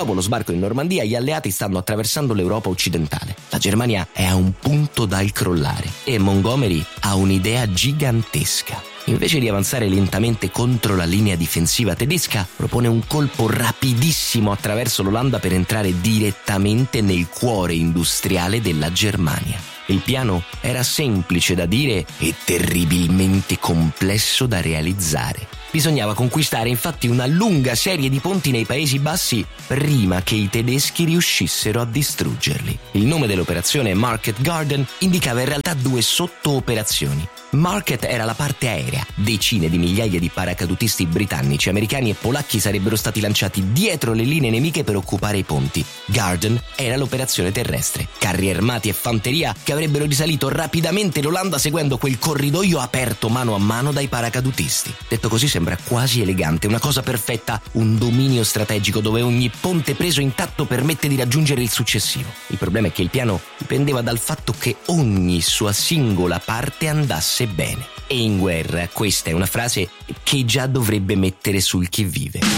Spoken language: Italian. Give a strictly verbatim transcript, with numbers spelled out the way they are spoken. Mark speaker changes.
Speaker 1: Dopo lo sbarco in Normandia, gli alleati stanno attraversando l'Europa occidentale. La Germania è a un punto dal crollare e Montgomery ha un'idea gigantesca. Invece di avanzare lentamente contro la linea difensiva tedesca, propone un colpo rapidissimo attraverso l'Olanda per entrare direttamente nel cuore industriale della Germania. Il piano era semplice da dire e terribilmente complesso da realizzare. Bisognava conquistare infatti una lunga serie di ponti nei Paesi Bassi prima che i tedeschi riuscissero a distruggerli. Il nome dell'operazione Market Garden indicava in realtà due sotto-operazioni. Market era la parte aerea. Decine di migliaia di paracadutisti britannici, americani e polacchi sarebbero stati lanciati dietro le linee nemiche per occupare i ponti. Garden era l'operazione terrestre. Carri armati e fanteria che avrebbero risalito rapidamente l'Olanda seguendo quel corridoio aperto mano a mano dai paracadutisti. Detto così sembra quasi elegante, una cosa perfetta, un dominio strategico dove ogni ponte preso intatto permette di raggiungere il successivo. Il problema è che il piano dipendeva dal fatto che ogni sua singola parte andasse bene. E in guerra questa è una frase che già dovrebbe mettere sul chi vive.